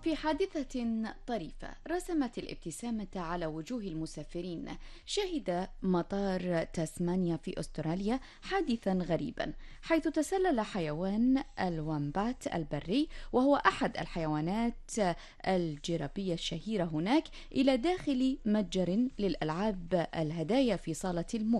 وفي حادثة طريفة رسمت الابتسامة على وجوه المسافرين، شهد مطار تاسمانيا في أستراليا حادثا غريبا، حيث تسلل حيوان الومبات البري، وهو أحد الحيوانات الجرابية الشهيرة هناك، إلى داخل متجر للألعاب الهدايا في صالة المغامرة.